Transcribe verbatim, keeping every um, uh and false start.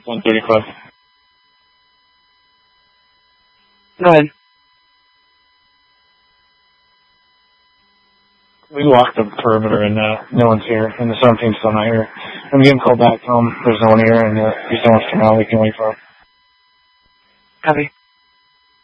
one thirty-five. Go ahead. We locked the perimeter and uh, no one's here, and the seventeen's still not here. I'm getting called back home. There's no one here, and uh, he's no one's come out. We can wait for him. Copy.